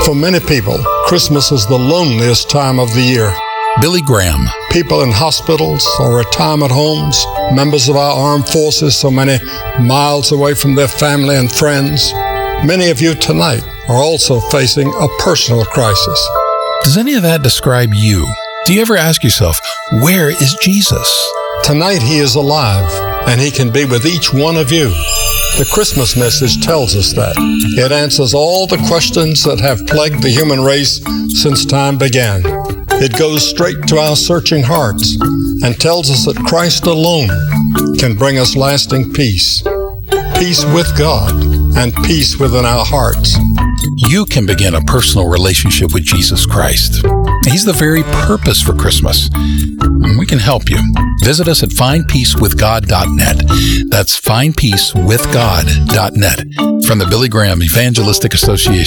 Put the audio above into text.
For many people, Christmas is the loneliest time of the year. Billy Graham. People in hospitals or retirement homes, members of our armed forces so many miles away from their family and friends. Many of you tonight are also facing a personal crisis. Does any of that describe you? Do you ever ask yourself, where is Jesus? Tonight he is alive, and he can be with each one of you. The Christmas message tells us that. It answers all the questions that have plagued the human race since time began. It goes straight to our searching hearts and tells us that Christ alone can bring us lasting peace. Peace with God and peace within our hearts. You can begin a personal relationship with Jesus Christ. He's the very purpose for Christmas. We can help you. Visit us at findpeacewithgod.net. That's findpeacewithgod.net from the Billy Graham Evangelistic Association.